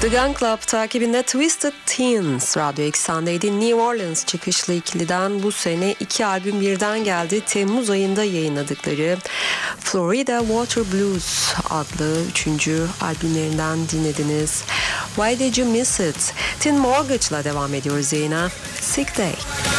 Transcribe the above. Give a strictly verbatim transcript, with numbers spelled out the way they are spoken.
The Gun Club takibinde Twisted Teens Radyo Eksen'deydi. New Orleans çıkışlı ikiliden bu sene iki albüm birden geldi. Temmuz ayında yayınladıkları Florida Water Blues adlı üçüncü albümlerinden dinlediniz. Why Did You Miss It? Tin Mortgage'la devam ediyoruz yayına. Sick Day.